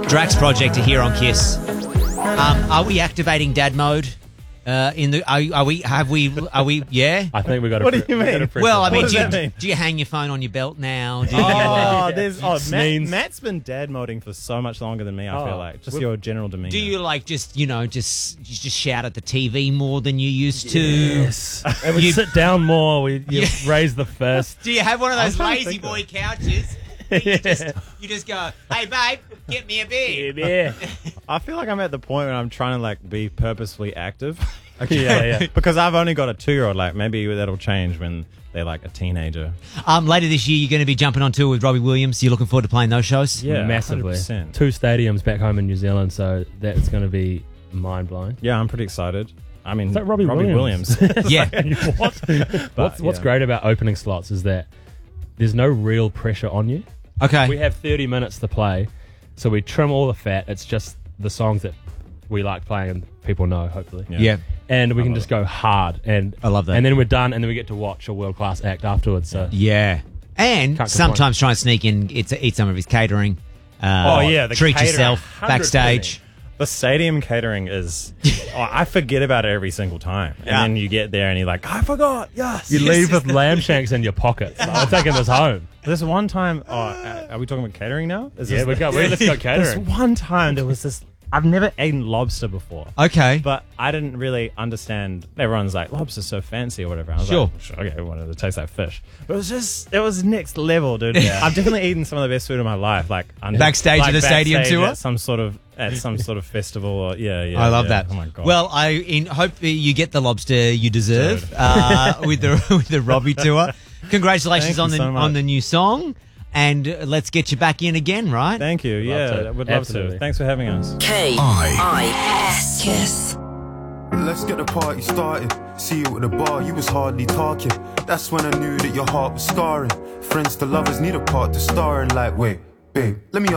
Drax Project are here on Kiss. Are we activating dad mode? Are we? Yeah. I think we got to. What do you mean? Well, I mean, What does that mean? do you hang your phone on your belt now? Do you, Matt's been dad moding for so much longer than me. I feel like just your general demeanor. do you like just shout at the TV more than you used to? Yes. And we sit down more. You raise the fist. Do you have one of those trying to lazy think boy couches? You just go, hey babe, get me a beer. Yeah. I feel like I'm at the point where I'm trying to like be purposefully active. Yeah. Because I've only got a 2-year-old. Like maybe that'll change when they're like a teenager. Later this year, you're going to be jumping on tour with Robbie Williams. You're looking forward to playing those shows? Yeah, Massively. 100%. 2 stadiums back home in New Zealand, so that's going to be mind blowing. Yeah, I'm pretty excited. I mean, Is that Robbie Williams? Yeah. What's great about opening slots is that there's no real pressure on you. Okay. We have 30 minutes to play, so we trim all the fat. It's just the songs that we like playing and people know, hopefully. Yeah. And we can just go hard. And I love that. And then we're done, and then we get to watch a world-class act afterwards. So Yeah. And Can't sometimes try and sneak in, eat some of his catering. the treat catering, yourself 100%. backstage. The stadium catering is... I forget about it every single time. And then you get there and you're like, I forgot, yes. you leave with lamb shanks in your pockets. I'm taking this home. This one time... are we talking about catering now? Let's go catering. This one time there was this... I've never eaten lobster before. Okay. But I didn't really understand. Everyone's like, lobster's so fancy or whatever. I was Sure. like, okay, I wanted to taste like fish. But it was next level, dude. I've definitely eaten some of the best food of my life. Like Backstage at a stadium tour? At some sort of festival. Or, I love that. Oh my God. Well, I hope you get the lobster you deserve with the Robbie tour. Congratulations Thank you so much. on the new song. And let's get you back in again, right? Thank you. to. Would love Absolutely. to. Thanks for having us. K-I-S. Kiss. Let's get the party started. See you at the bar, you was hardly talking. That's when I knew that your heart was scarring. Friends to lovers need a part to star in. Like, wait, babe, let me